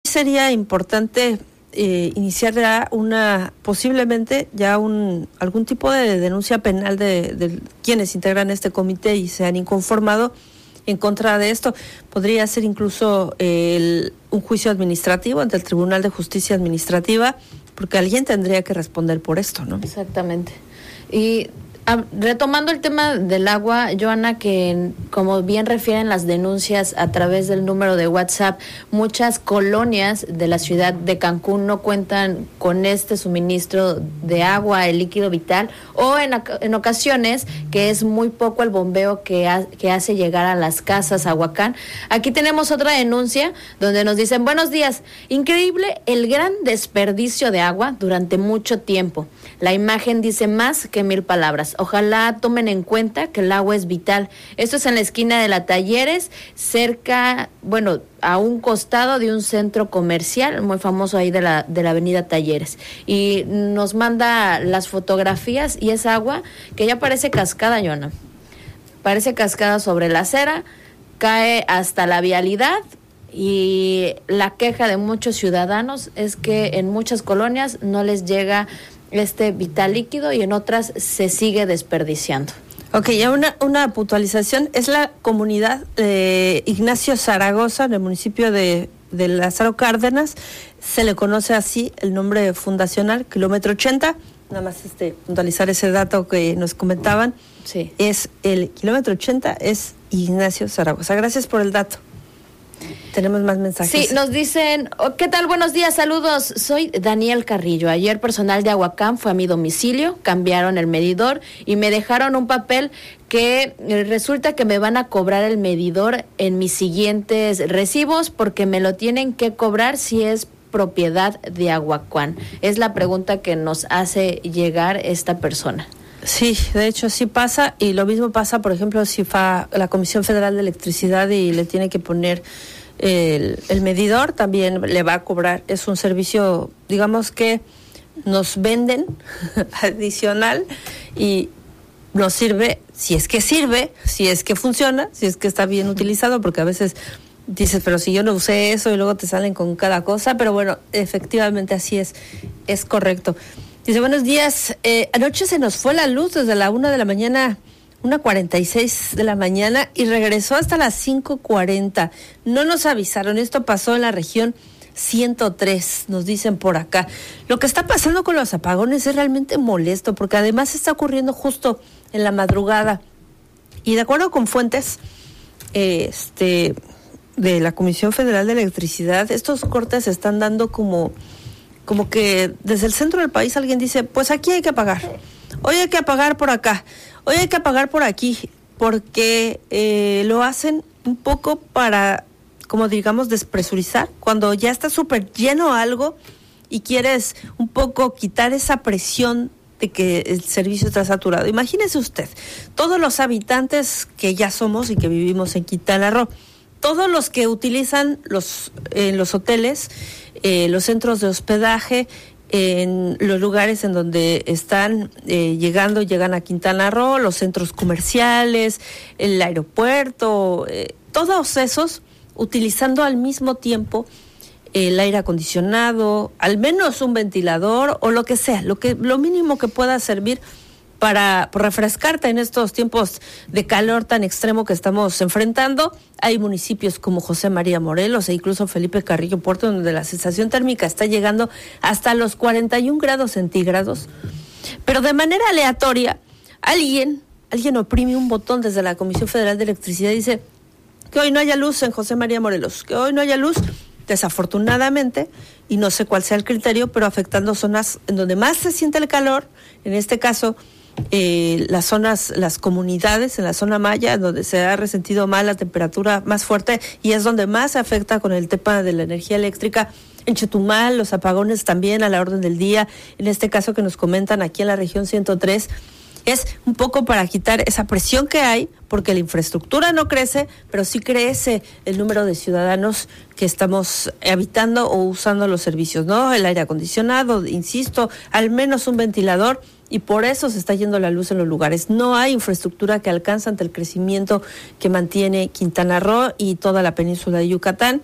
sería importante iniciar ya posiblemente ya algún tipo de denuncia penal de quienes integran este comité y se han inconformado en contra de esto. Podría ser incluso un juicio administrativo ante el Tribunal de Justicia Administrativa, porque alguien tendría que responder por esto, ¿no? Exactamente. Y retomando el tema del agua, Joana, que como bien refieren las denuncias a través del número de WhatsApp, muchas colonias de la ciudad de Cancún no cuentan con este suministro de agua, el líquido vital, o en ocasiones que es muy poco el bombeo que hace llegar a las casas Aguacán. Aquí tenemos otra denuncia donde nos dicen: buenos días, increíble el gran desperdicio de agua durante mucho tiempo. La imagen dice más que 1000 palabras. Ojalá tomen en cuenta que el agua es vital. Esto es en la esquina de la Talleres, a un costado de un centro comercial muy famoso ahí de la avenida Talleres. Y nos manda las fotografías y es agua que ya parece cascada, Joana. Parece cascada sobre la acera, cae hasta la vialidad. Y la queja de muchos ciudadanos es que en muchas colonias no les llega este vital líquido y en otras se sigue desperdiciando. Ok, ya una puntualización. Es la comunidad Ignacio Zaragoza, en el municipio de Lázaro Cárdenas. Se le conoce así el nombre fundacional, kilómetro 80. Nada más puntualizar ese dato que nos comentaban. Sí. Es el kilómetro 80, es Ignacio Zaragoza. Gracias por el dato. Tenemos más mensajes. Sí, nos dicen: ¿qué tal? Buenos días, saludos. Soy Daniel Carrillo. Ayer personal de Aguacán fue a mi domicilio, cambiaron el medidor y me dejaron un papel que resulta que me van a cobrar el medidor en mis siguientes recibos porque me lo tienen que cobrar si es propiedad de Aguacán. Es la pregunta que nos hace llegar esta persona. Sí, de hecho sí pasa, y lo mismo pasa, por ejemplo, si la Comisión Federal de Electricidad y le tiene que poner el medidor, también le va a cobrar. Es un servicio, digamos, que nos venden adicional y nos sirve, si es que funciona, si es que está bien utilizado, porque a veces dices, pero si yo no usé eso, y luego te salen con cada cosa, pero bueno, efectivamente así es correcto. Dice: buenos días, anoche se nos fue la luz desde la 1 de la mañana, 1:46 de la mañana, y regresó hasta las 5:40. No nos avisaron, esto pasó en la región 103, nos dicen por acá. Lo que está pasando con los apagones es realmente molesto, porque además está ocurriendo justo en la madrugada. Y de acuerdo con fuentes de la Comisión Federal de Electricidad, estos cortes se están dando como que desde el centro del país alguien dice: pues aquí hay que apagar, hoy hay que apagar por acá, hoy hay que apagar por aquí, porque lo hacen un poco para, como digamos, despresurizar, cuando ya está súper lleno algo y quieres un poco quitar esa presión de que el servicio está saturado. Imagínese usted, todos los habitantes que ya somos y que vivimos en Quintana Roo, todos los que utilizan los hoteles, los centros de hospedaje, en los lugares en donde están llegan a Quintana Roo, los centros comerciales, el aeropuerto, todos esos utilizando al mismo tiempo el aire acondicionado, al menos un ventilador o lo que sea, lo mínimo que pueda servir para refrescarte en estos tiempos de calor tan extremo que estamos enfrentando. Hay municipios como José María Morelos e incluso Felipe Carrillo Puerto, donde la sensación térmica está llegando hasta los 41 grados centígrados. Pero de manera aleatoria, alguien oprime un botón desde la Comisión Federal de Electricidad y dice que hoy no haya luz en José María Morelos, que hoy no haya luz, desafortunadamente, y no sé cuál sea el criterio, pero afectando zonas en donde más se siente el calor, en este caso las comunidades en la zona maya, donde se ha resentido más la temperatura más fuerte y es donde más se afecta con el tema de la energía eléctrica. En Chetumal, los apagones también a la orden del día, en este caso que nos comentan aquí en la región 103, es un poco para quitar esa presión que hay, porque la infraestructura no crece, pero sí crece el número de ciudadanos que estamos habitando o usando los servicios, ¿no? El aire acondicionado, insisto, al menos un ventilador, y por eso se está yendo la luz en los lugares. No hay infraestructura que alcance ante el crecimiento que mantiene Quintana Roo y toda la península de Yucatán,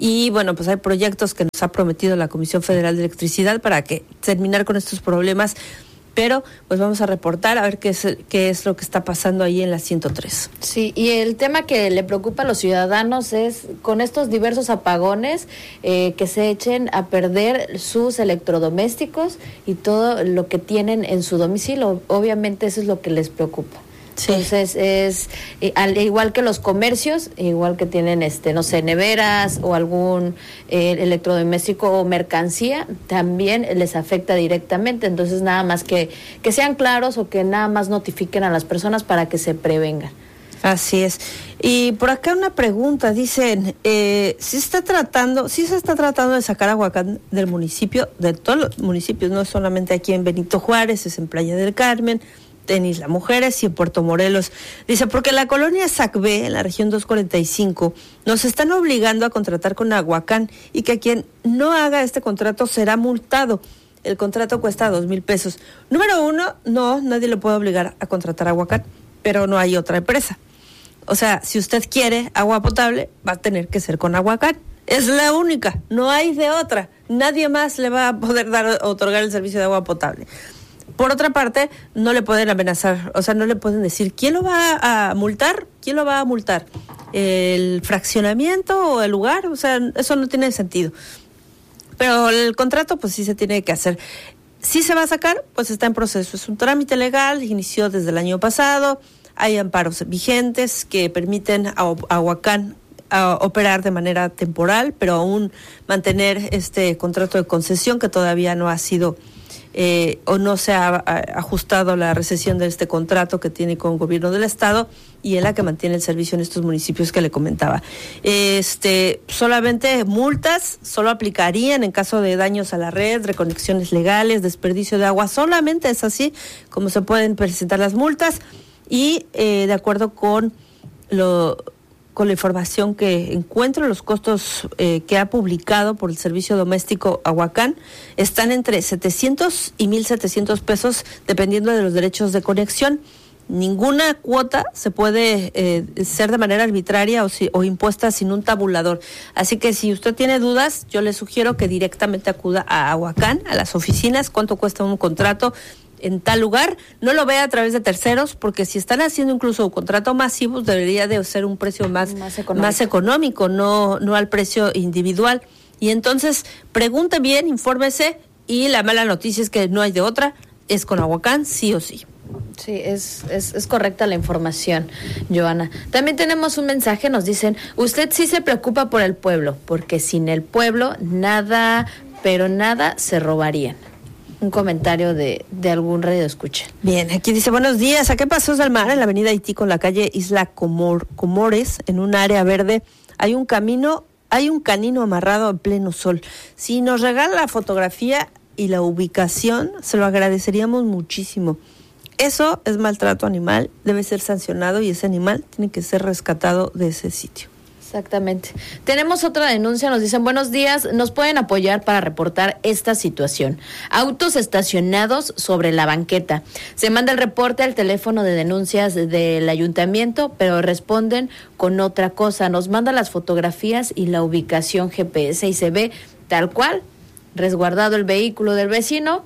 Y bueno, pues hay proyectos que nos ha prometido la Comisión Federal de Electricidad para que terminar con estos problemas, pero pues vamos a reportar a ver qué es lo que está pasando ahí en la 103. Sí, y el tema que le preocupa a los ciudadanos es con estos diversos apagones que se echen a perder sus electrodomésticos y todo lo que tienen en su domicilio. Obviamente eso es lo que les preocupa. Sí. Entonces es al igual que los comercios, igual que tienen no sé, neveras o algún electrodoméstico o mercancía, también les afecta directamente. Entonces nada más que sean claros o que nada más notifiquen a las personas para que se prevengan. Así es. Y por acá una pregunta, dicen, si se está tratando de sacar a Aguacán del municipio, de todos los municipios, no solamente aquí en Benito Juárez, es en Playa del Carmen, en Isla Mujeres y en Puerto Morelos. Dice, porque la colonia Sacbé, en la región 245, nos están obligando a contratar con Aguacán y que quien no haga este contrato será multado. El contrato cuesta 2,000 pesos. Número uno, no, nadie lo puede obligar a contratar a Aguacán, pero no hay otra empresa. O sea, si usted quiere agua potable, va a tener que ser con Aguacán. Es la única, no hay de otra. Nadie más le va a poder otorgar el servicio de agua potable. Por otra parte, no le pueden amenazar, o sea, no le pueden decir quién lo va a multar, el fraccionamiento o el lugar, o sea, eso no tiene sentido. Pero el contrato, pues sí se tiene que hacer. Si se va a sacar, pues está en proceso, es un trámite legal, inició desde el año pasado, hay amparos vigentes que permiten a Aguacán a operar de manera temporal, pero aún mantener este contrato de concesión que todavía no ha sido o no se ha ajustado la recesión de este contrato que tiene con el gobierno del estado y en la que mantiene el servicio en estos municipios que le comentaba. Solamente multas solo aplicarían en caso de daños a la red, reconexiones legales, desperdicio de agua, solamente es así como se pueden presentar las multas y de acuerdo con la información que encuentro, los costos que ha publicado por el servicio doméstico Aguacán están entre 700 y 1,700 pesos dependiendo de los derechos de conexión. Ninguna cuota se puede ser de manera arbitraria o impuesta sin un tabulador. Así que si usted tiene dudas, yo le sugiero que directamente acuda a Aguacán, a las oficinas, cuánto cuesta un contrato en tal lugar, no lo vea a través de terceros, porque si están haciendo incluso un contrato masivo, debería de ser un precio más económico, no al precio individual. Y entonces, pregunte bien, infórmese, y la mala noticia es que no hay de otra, es con Aguacán, sí o sí. Sí, es correcta la información, Joana. También tenemos un mensaje, nos dicen, usted sí se preocupa por el pueblo, porque sin el pueblo nada, pero nada se robarían. Un comentario de algún radio escucha. Bien, aquí dice, buenos días, ¿a qué Pasos del Mar en la avenida Haití con la calle Isla Comores, en un área verde, hay un canino amarrado en pleno sol? Si nos regala la fotografía y la ubicación, se lo agradeceríamos muchísimo. Eso es maltrato animal, debe ser sancionado y ese animal tiene que ser rescatado de ese sitio. Exactamente. Tenemos otra denuncia, nos dicen, buenos días, nos pueden apoyar para reportar esta situación. Autos estacionados sobre la banqueta. Se manda el reporte al teléfono de denuncias del ayuntamiento, pero responden con otra cosa. Nos manda las fotografías y la ubicación GPS y se ve tal cual, resguardado el vehículo del vecino,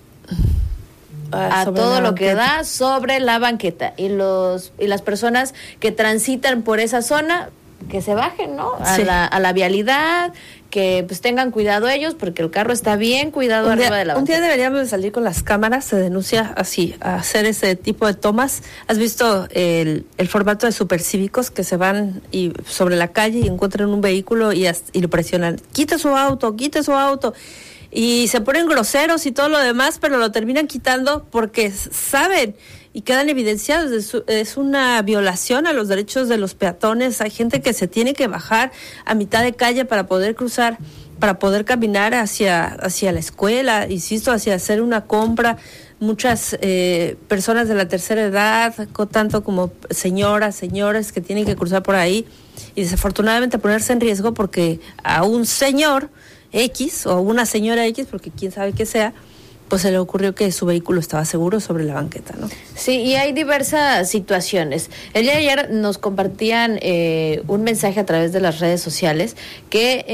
a todo lo que da sobre la banqueta. Y las personas que transitan por esa zona, que se bajen, ¿no? A la vialidad, que pues tengan cuidado ellos, porque el carro está bien cuidado arriba de la banqueta. Un día deberíamos de salir con las cámaras, se denuncia así, a hacer ese tipo de tomas. ¿Has visto el formato de supercívicos que se van sobre la calle y encuentran un vehículo y lo presionan? Quite su auto. Y se ponen groseros y todo lo demás, pero lo terminan quitando porque saben y quedan evidenciados. Es una violación a los derechos de los peatones. Hay gente que se tiene que bajar a mitad de calle para poder cruzar, para poder caminar hacia la escuela, insisto, hacia hacer una compra. Muchas personas de la tercera edad, tanto como señores que tienen que cruzar por ahí y desafortunadamente ponerse en riesgo porque a un señor X o una señora X, porque quién sabe qué sea, pues se le ocurrió que su vehículo estaba seguro sobre la banqueta, ¿no? Sí, y hay diversas situaciones. El día de ayer nos compartían un mensaje a través de las redes sociales que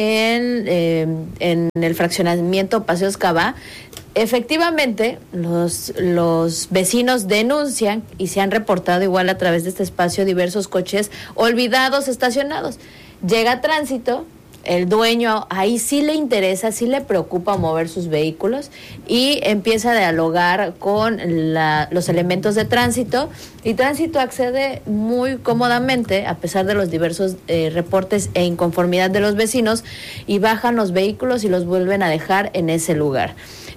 en el fraccionamiento Paseos Cabá, efectivamente, los vecinos denuncian y se han reportado igual a través de este espacio diversos coches olvidados estacionados. Llega tránsito, el dueño ahí sí le interesa, sí le preocupa mover sus vehículos y empieza a dialogar con los elementos de tránsito, y tránsito accede muy cómodamente a pesar de los diversos reportes e inconformidad de los vecinos, y bajan los vehículos y los vuelven a dejar en ese lugar.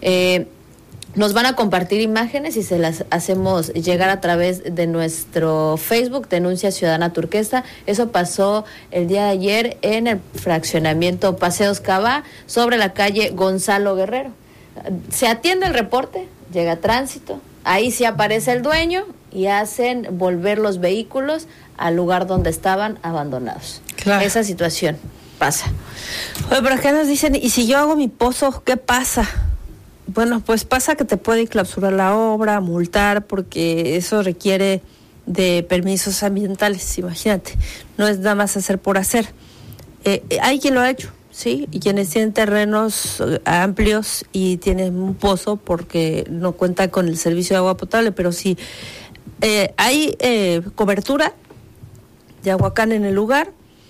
Nos van a compartir imágenes y se las hacemos llegar a través de nuestro Facebook, Denuncia Ciudadana Turquesa. Eso pasó el día de ayer en el fraccionamiento Paseos Cabá, sobre la calle Gonzalo Guerrero. Se atiende el reporte, llega tránsito, ahí sí aparece el dueño y hacen volver los vehículos al lugar donde estaban abandonados. Claro. Esa situación pasa. Oye, pero acá nos dicen, ¿y si yo hago mi pozo, qué pasa? Bueno, pues pasa que te puede clausurar la obra, multar, porque eso requiere de permisos ambientales, imagínate. No es nada más hacer por hacer. Hay quien lo ha hecho, ¿sí? Y quienes tienen terrenos amplios y tienen un pozo porque no cuentan con el servicio de agua potable, pero si hay cobertura de Aguacán en el lugar,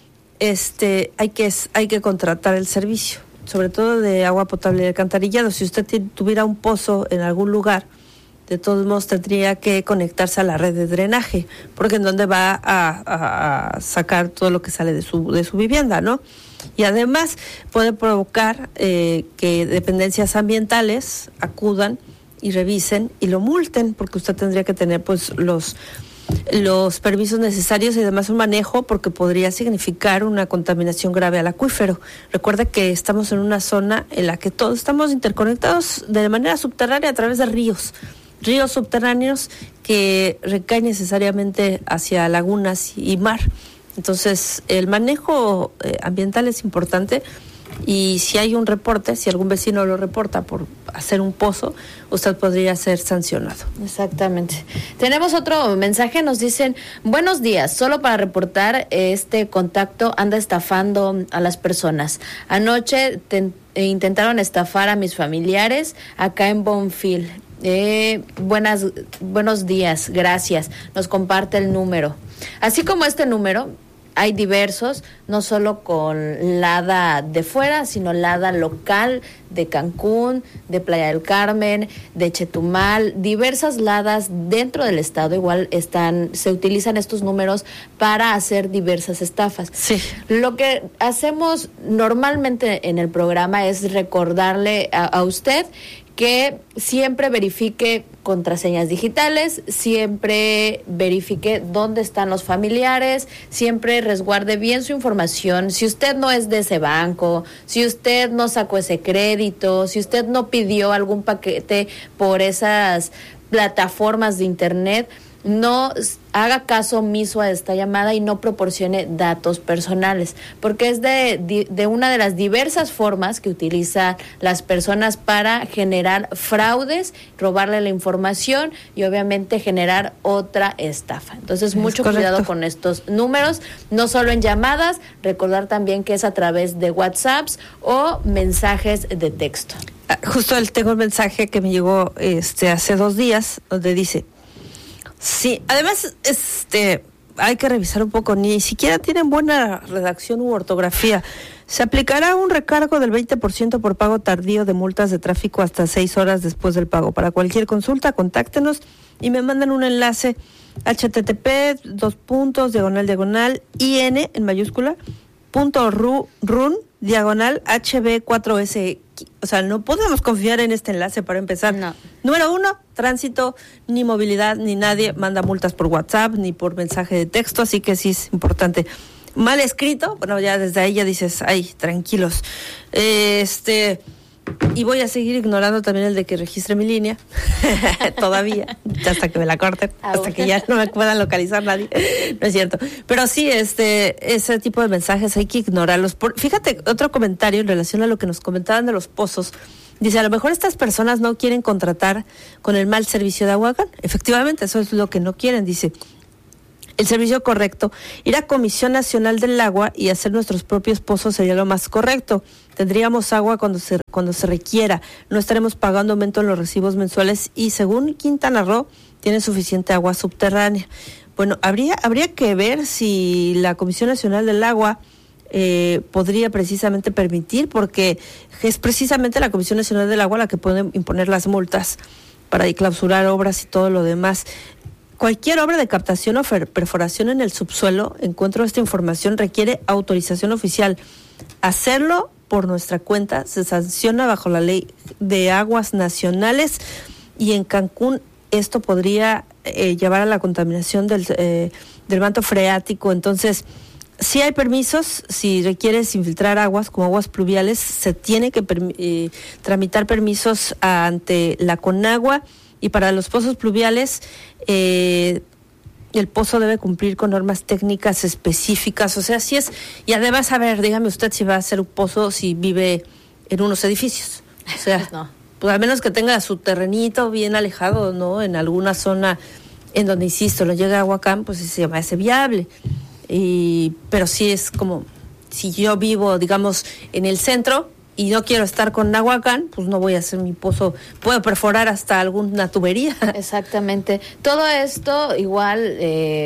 hay que contratar el servicio, sobre todo de agua potable y alcantarillado. Si usted tuviera un pozo en algún lugar, de todos modos tendría que conectarse a la red de drenaje, porque en donde va a sacar todo lo que sale de su vivienda, ¿no? Y además puede provocar que dependencias ambientales acudan y revisen y lo multen, porque usted tendría que tener pues los permisos necesarios y además un manejo, porque podría significar una contaminación grave al acuífero. Recuerda que estamos en una zona en la que todos estamos interconectados de manera subterránea a través de ríos subterráneos que recaen necesariamente hacia lagunas y mar. Entonces, el manejo ambiental es importante. Y si hay un reporte, si algún vecino lo reporta por hacer un pozo, usted podría ser sancionado. Exactamente. Tenemos otro mensaje, nos dicen: buenos días, solo para reportar, este contacto anda estafando a las personas. Anoche intentaron estafar a mis familiares acá en Bonfil. Buenos días, gracias. Nos comparte el número. Así como este número, hay diversos, no solo con LADA de fuera, sino LADA local de Cancún, de Playa del Carmen, de Chetumal, diversas LADAs dentro del estado. Igual se utilizan estos números para hacer diversas estafas. Sí. Lo que hacemos normalmente en el programa es recordarle a usted que siempre verifique contraseñas digitales, siempre verifique dónde están los familiares, siempre resguarde bien su información. Si usted no es de ese banco, si usted no sacó ese crédito, si usted no pidió algún paquete por esas plataformas de internet, no haga caso omiso a esta llamada y no proporcione datos personales, porque es de una de las diversas formas que utilizan las personas para generar fraudes, robarle la información y obviamente generar otra estafa. Entonces, mucho cuidado con estos números, no solo en llamadas, recordar también que es a través de WhatsApps o mensajes de texto. Justo tengo el mensaje que me llegó hace 2 días, donde dice: sí, además hay que revisar un poco, ni siquiera tienen buena redacción u ortografía. Se aplicará un recargo del 20% por pago tardío de multas de tráfico hasta 6 horas después del pago. Para cualquier consulta, contáctenos y me mandan un enlace: http://in en mayúscula .run /HB4S. O sea, no podemos confiar en este enlace para empezar. No. Número 1, tránsito, ni movilidad, ni nadie manda multas por WhatsApp, ni por mensaje de texto, así que sí es importante. Mal escrito, bueno, ya desde ahí ya dices, ay, tranquilos. Y voy a seguir ignorando también el de que registre mi línea, todavía, hasta que me la corten, hasta que ya no me puedan localizar nadie. No es cierto. Pero sí, ese tipo de mensajes hay que ignorarlos. Fíjate, otro comentario en relación a lo que nos comentaban de los pozos. Dice, a lo mejor estas personas no quieren contratar con el mal servicio de Aguacán. Efectivamente, eso es lo que no quieren, dice. El servicio correcto, ir a Comisión Nacional del Agua y hacer nuestros propios pozos sería lo más correcto. Tendríamos agua cuando se requiera, no estaremos pagando aumento en los recibos mensuales y según Quintana Roo tiene suficiente agua subterránea. Bueno, habría que ver si la Comisión Nacional del Agua podría precisamente permitir, porque es precisamente la Comisión Nacional del Agua la que puede imponer las multas para clausurar obras y todo lo demás. Cualquier obra de captación o perforación en el subsuelo, encuentro esta información, requiere autorización oficial. Hacerlo por nuestra cuenta se sanciona bajo la ley de aguas nacionales y en Cancún esto podría llevar a la contaminación del manto freático. Entonces, si hay permisos, si requieres infiltrar aguas como aguas pluviales, se tiene que tramitar permisos ante la Conagua. Y para los pozos pluviales, el pozo debe cumplir con normas técnicas específicas. O sea, así es. Y además, a ver, dígame usted si va a hacer un pozo si vive en unos edificios. O sea, no. Pues al menos que tenga su terrenito bien alejado, ¿no? En alguna zona en donde, insisto, no llega Aguacán, pues se llama ese viable. Pero sí es como, si yo vivo, digamos, en el centro y no quiero estar con Aguacán, pues no voy a hacer mi pozo, puedo perforar hasta alguna tubería. Exactamente. Todo esto igual,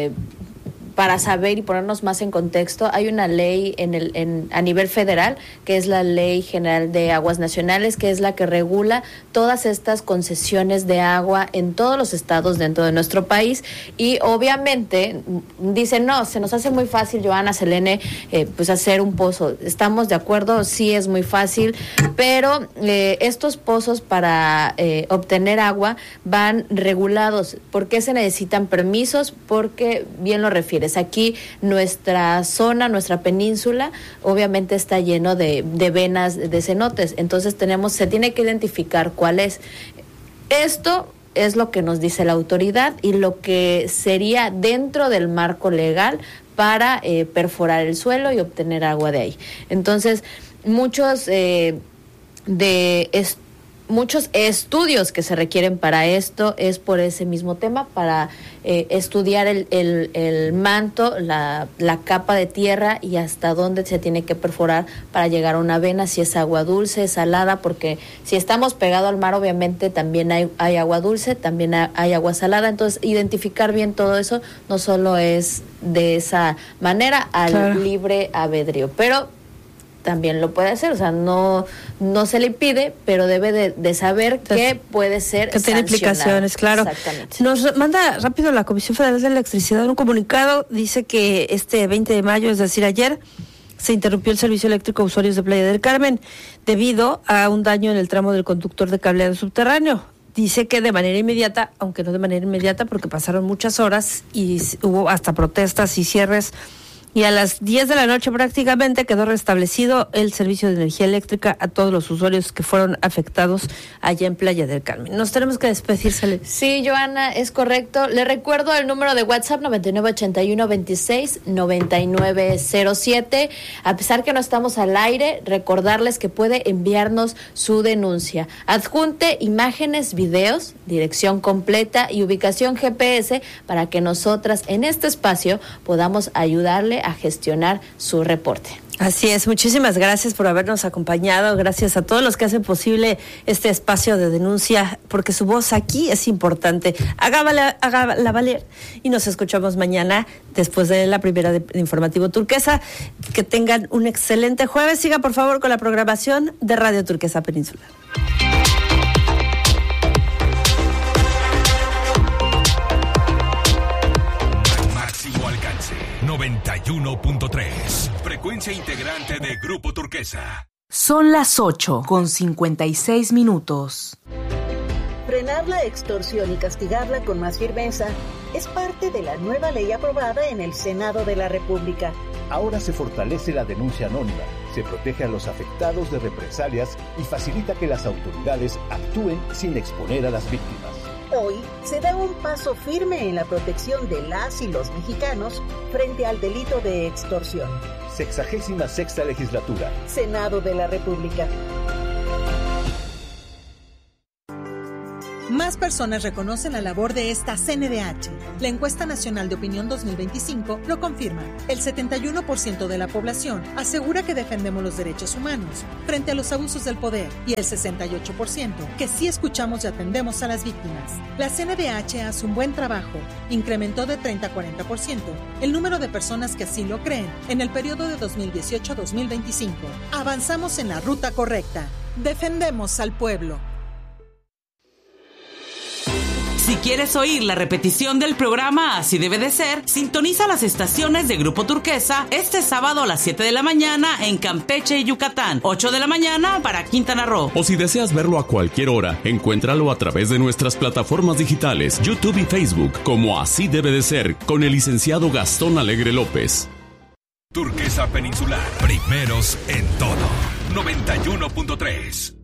para saber y ponernos más en contexto, hay una ley a nivel federal, que es la Ley General de Aguas Nacionales, que es la que regula todas estas concesiones de agua en todos los estados dentro de nuestro país. Y obviamente dicen, no, se nos hace muy fácil, Joana, Selene, pues hacer un pozo. ¿Estamos de acuerdo? Sí, es muy fácil, pero estos pozos para obtener agua van regulados. ¿Por qué se necesitan permisos? Porque bien lo refieres. Aquí nuestra zona, nuestra península, obviamente está lleno de venas de cenotes, entonces se tiene que identificar cuál es. Esto es lo que nos dice la autoridad y lo que sería dentro del marco legal para perforar el suelo y obtener agua de ahí. Entonces, muchos estudios que se requieren para esto es por ese mismo tema, para estudiar el manto, la capa de tierra y hasta dónde se tiene que perforar para llegar a una vena, si es agua dulce, salada, porque si estamos pegados al mar, obviamente también hay agua dulce, también hay agua salada. Entonces, identificar bien todo eso no solo es de esa manera al libre albedrío, pero también lo puede hacer, o sea, no se le impide, pero debe de saber que puede ser que tiene implicaciones, claro. Exactamente. Nos manda rápido la Comisión Federal de Electricidad un comunicado, dice que este 20 de mayo, es decir, ayer, se interrumpió el servicio eléctrico a usuarios de Playa del Carmen debido a un daño en el tramo del conductor de cableado subterráneo. Dice que de manera inmediata, aunque no de manera inmediata porque pasaron muchas horas y hubo hasta protestas y cierres, y a las 10 de la noche prácticamente quedó restablecido el servicio de energía eléctrica a todos los usuarios que fueron afectados allá en Playa del Carmen. Nos tenemos que despedir, Selene. Sí, Joana, es correcto. Le recuerdo el número de WhatsApp 9981269907. A pesar que no estamos al aire, recordarles que puede enviarnos su denuncia. Adjunte imágenes, videos, dirección completa y ubicación GPS para que nosotras en este espacio podamos ayudarle a gestionar su reporte. Así es, muchísimas gracias por habernos acompañado, gracias a todos los que hacen posible este espacio de denuncia, porque su voz aquí es importante. Hágala valer y nos escuchamos mañana después de la primera de Informativo Turquesa. Que tengan un excelente jueves. Siga por favor con la programación de Radio Turquesa Peninsular. Máximo alcance 91.3, frecuencia integrante de Grupo Turquesa. Son las 8:56. Frenar la extorsión y castigarla con más firmeza es parte de la nueva ley aprobada en el Senado de la República. Ahora se fortalece la denuncia anónima, se protege a los afectados de represalias y facilita que las autoridades actúen sin exponer a las víctimas. Hoy se da un paso firme en la protección de las y los mexicanos frente al delito de extorsión. 66ª legislatura. Senado de la República. Más personas reconocen la labor de esta CNDH. La encuesta nacional de opinión 2025 lo confirma. El 71% de la población asegura que defendemos los derechos humanos frente a los abusos del poder y el 68% que sí escuchamos y atendemos a las víctimas. La CNDH hace un buen trabajo. Incrementó de 30 a 40% el número de personas que así lo creen en el periodo de 2018 a 2025. Avanzamos en la ruta correcta. Defendemos al pueblo. Si quieres oír la repetición del programa Así Debe de Ser, sintoniza las estaciones de Grupo Turquesa este sábado a las 7 de la mañana en Campeche y Yucatán, 8 de la mañana para Quintana Roo. O si deseas verlo a cualquier hora, encuéntralo a través de nuestras plataformas digitales, YouTube y Facebook, como Así Debe de Ser, con el licenciado Gastón Alegre López. Turquesa Peninsular, primeros en todo. 91.3.